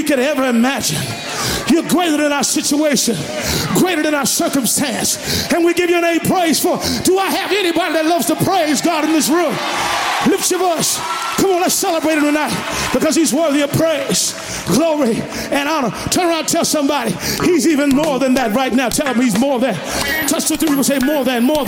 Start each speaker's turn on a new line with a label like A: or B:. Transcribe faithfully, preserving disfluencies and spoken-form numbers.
A: we could ever imagine. You're greater than our situation, greater than our circumstance. And we give your name praise for. Do I have anybody that loves to praise God in this room? Lift your voice. Come on, let's celebrate him tonight because he's worthy of praise, glory, and honor. Turn around and tell somebody he's even more than that right now. Tell him he's more than. Touch the three people, say more than, more than.